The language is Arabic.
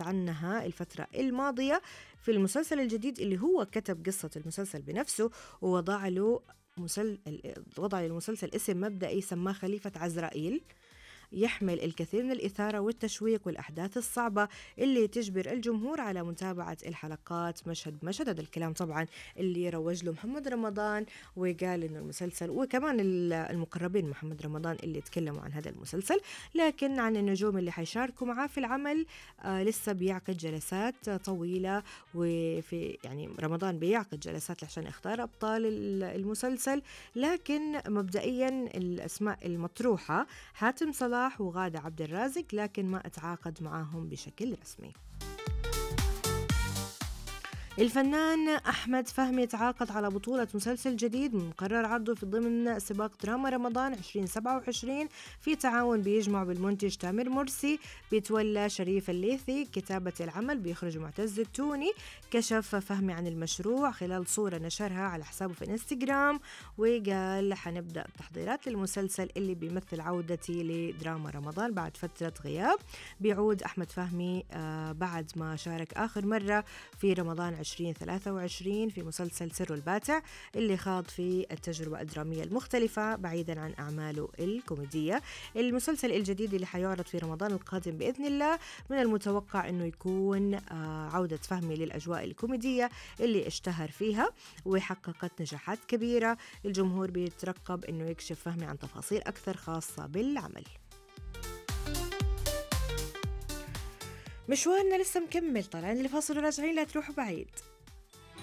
عنها الفترة الماضية في المسلسل الجديد اللي هو كتب قصة المسلسل بنفسه، ووضع له وضع للمسلسل اسم مبدئي سماه خليفة عزرائيل، يحمل الكثير من الإثارة والتشويق والأحداث الصعبة اللي تجبر الجمهور على متابعة الحلقات مشهد بمشهد. هذا الكلام طبعا اللي روج له محمد رمضان، وقال إنه المسلسل، وكمان المقربين محمد رمضان اللي تكلموا عن هذا المسلسل. لكن عن النجوم اللي حيشاركوا معاه في العمل لسه بيعقد جلسات طويلة، وفي يعني رمضان بيعقد جلسات عشان يختار أبطال المسلسل. لكن مبدئيا الأسماء المطروحة حاتم صلاح وغادة عبد الرازق، لكن ما اتعاقد معاهم بشكل رسمي. الفنان أحمد فهمي تعاقد على بطولة مسلسل جديد مقرر عرضه في ضمن سباق دراما رمضان 2027 في تعاون بيجمع بالمنتج تامر مرسي، بيتولى شريف الليثي كتابة العمل، بيخرج معتز التوني. كشف فهمي عن المشروع خلال صورة نشرها على حسابه في انستغرام، وقال حنبدأ التحضيرات للمسلسل اللي بيمثل عودتي لدراما رمضان بعد فترة غياب. بيعود أحمد فهمي بعد ما شارك آخر مرة في رمضان 2023 في مسلسل سر الباتع اللي خاض فيه التجربة الدرامية المختلفة بعيدا عن أعماله الكوميدية. المسلسل الجديد اللي حيعرض في رمضان القادم بإذن الله من المتوقع أنه يكون عودة فهمي للأجواء الكوميدية اللي اشتهر فيها وحققت نجاحات كبيرة. الجمهور بيترقب أنه يكشف فهمي عن تفاصيل أكثر خاصة بالعمل. مشوارنا لسه مكمل، طالعين لفاصل وراجعين، لا تروحوا بعيد.